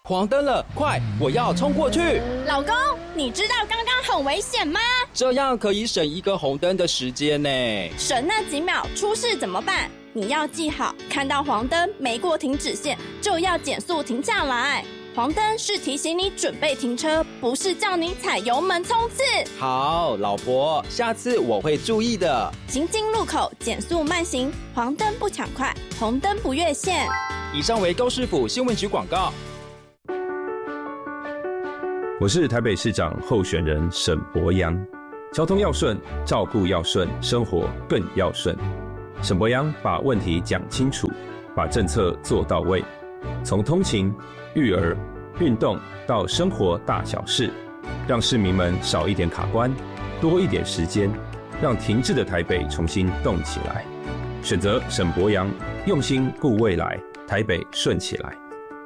黄灯了，快，我要冲过去！ 老公，你知道刚刚很危险吗？ 这样可以省一个红灯的时间呢。 省那几秒，出事怎么办？你要记好，看到黄灯没过停止线，就要减速停下来。黄灯是提醒你准备停车，不是叫你踩油门冲刺。 好，老婆，下次我会注意的。 行经路口减速慢行，黄灯不抢快，红灯不越线。 以上为高市府新闻局广告。 我是台北市长候选人沈伯洋。交通要顺，照顾要顺，生活更要顺。沈伯洋把问题讲清楚，把政策做到位，从通勤、育儿、运动到生活大小事，让市民们少一点卡关，多一点时间，让停滞的台北重新动起来。选择沈伯洋，用心顾未来，台北顺起来。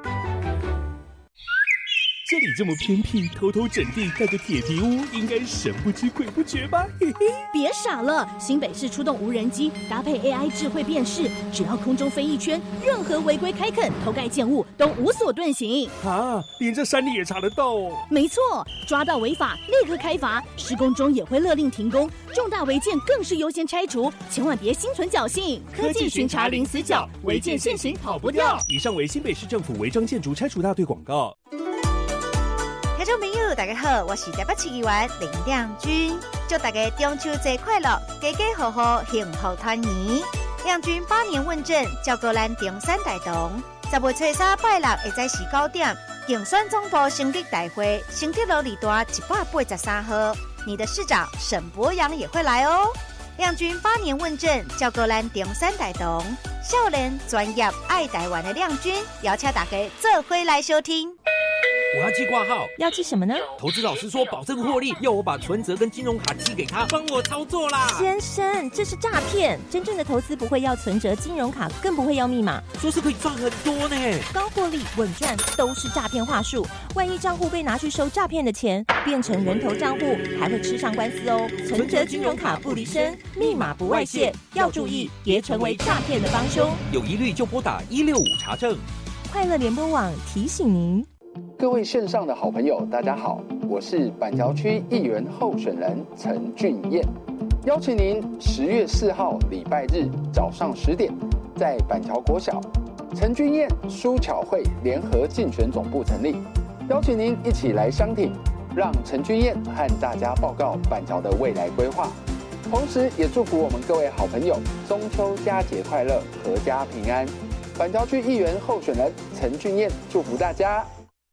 这里这么偏僻，偷偷整地盖个铁皮屋，应该神不知鬼不觉吧？嘿嘿， 别傻了，新北市出动无人机，搭配 AI 智慧辨识，只要空中飞一圈，任何违规开垦、偷盖建物都无所遁形。 啊，连这山里也查得到哦。 没错，抓到违法立刻开罚，施工中也会勒令停工，重大违建更是优先拆除，千万别心存侥幸。 科技巡查零死角，违建现行跑不掉。以上为新北市政府违章建筑拆除大队广告。 听众朋友大家好，我是台北市议员林亮君，祝大家中秋节快乐，家家户户幸福团圆。亮君8年问政，照顾咱中山大同。10月初3拜六会早时9点，竞选总部成立大会，成立路二段183号。你的市长沈伯洋也会来哦。亮君8年问政，照顾咱中山大同。少年专业爱台湾的亮君，邀请大家做伙来收听。 我要寄挂号， 要寄什么呢？ 投资老师说保证获利，要我把存折跟金融卡寄给他，帮我操作啦。 先生，这是诈骗！真正的投资不会要存折、金融卡，更不会要密码。 说是可以赚很多呢， 高获利、稳赚都是诈骗话术。万一账户被拿去收诈骗的钱，变成人头账户，还会吃上官司哦。存折、金融卡不离身，密码不外泄，要注意，别成为诈骗的帮凶。 有疑虑就拨打165查证。 快乐联播网提醒您。 各位线上的好朋友，大家好，我是板桥区议员候选人陈俊彦，邀请您10月4号礼拜日早上10点，在板桥国小陈俊彦书巧会联合竞选总部成立，邀请您一起来相挺，让陈俊彦和大家报告板桥的未来规划，同时也祝福我们各位好朋友中秋佳节快乐，阖家平安。板桥区议员候选人陈俊彦祝福大家。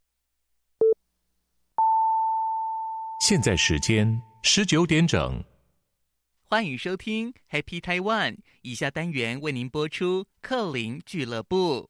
现在时间19点整， 欢迎收听 Happy Taiwan。以下单元为您播出克林俱乐部。